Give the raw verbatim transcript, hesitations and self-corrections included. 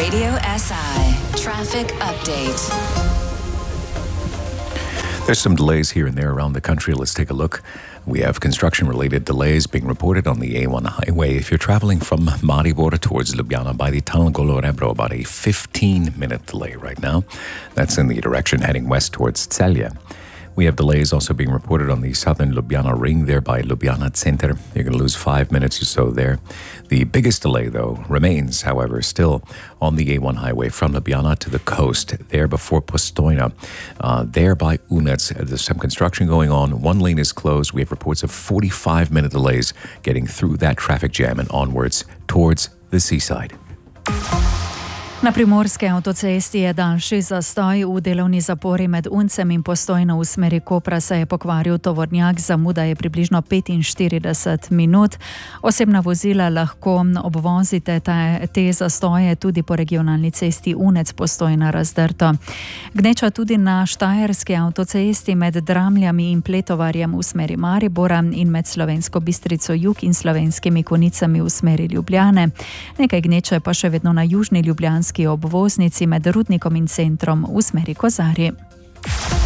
Radio S I Traffic Update. There's some delays here and there around the country. Let's take a look. We have construction-related delays being reported on the A one highway. If you're traveling from Maribor towards Ljubljana by the Tunnel Golo Rebro, about a fifteen-minute delay right now. That's in the direction heading west towards Celje. We have delays also being reported on the southern Ljubljana ring there by Ljubljana Center. You're going to lose five minutes or so there. The biggest delay, though, remains, however, still on the A one highway from Ljubljana to the coast, there before Postojna, uh, there by Unec. There's some construction going on. One lane is closed. We have reports of forty-five minute delays getting through that traffic jam and onwards towards the seaside. Na primorski avtocesti je daljši zastoj. V delovni zapori med Uncem in Postojno v smeri Kopra se je pokvaril tovornjak, zamuda je približno petinštirideset minut. Osebna vozila lahko obvozite te, te zastoje tudi po regionalni cesti Unec Postojna Razdrto. Gneča tudi na štajerski avtocesti med Dramljami in Pletovarjem v smeri Maribora in med Slovensko Bistrico jug in Slovenskimi Konicami v smeri Ljubljane. Nekaj gneče pa še vedno na južni ljubljanski obvoznici med Rudnikom in centrom v smeri Kozarje.